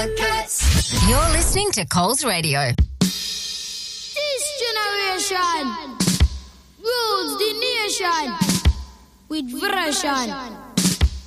You're listening to Coles Radio. This generation rules the nation with version.